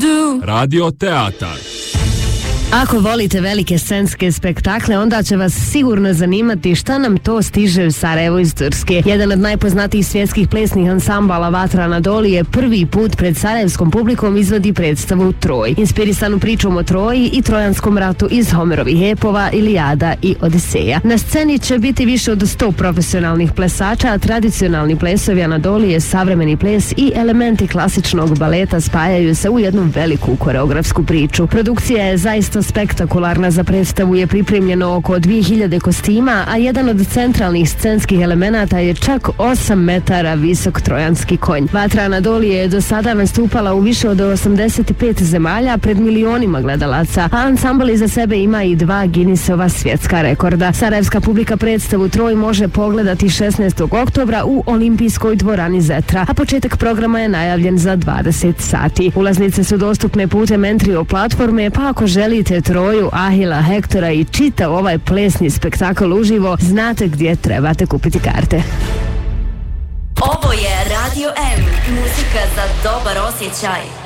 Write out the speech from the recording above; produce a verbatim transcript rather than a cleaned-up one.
do. Radio teatar. Ako volite velike scenske spektakle, onda će vas sigurno zanimati šta nam to stiže u Sarajevo iz Turske. Jedan od najpoznatijih svjetskih plesnih ansambala Vatra Anadolije prvi put pred sarajevskom publikom izvodi predstavu Troj, inspirisanu pričom o Troji i Trojanskom ratu iz Homerovih epova Ilijada i Odiseja. Na sceni će biti više od sto profesionalnih plesača, a tradicionalni plesovi Anadolije, savremeni ples i elementi klasičnog baleta spajaju se u jednu veliku koreografsku priču. Produkcija je zaista spektakularna. Za predstavu je pripremljeno oko dvije hiljade kostima, a jedan od centralnih scenskih elemenata je čak osam metara visok trojanski konj. Vatra Anadolije je do sada nastupala u više od osamdeset pet zemalja pred milionima gledalaca, a ansambl iza sebe ima i dva Guinnessova svjetska rekorda. Sarajevska publika predstavu Troj može pogledati šesnaestog oktobra u Olimpijskoj dvorani Zetra, a početak programa je najavljen za dvadeset sati. Ulaznice su dostupne putem Entrio platforme, pa ako želite Troju, Ahila, Hektora i čitav ovaj plesni spektakl uživo, znate gdje trebate kupiti karte. Ovo je Radio M, muzika za dobar osjećaj.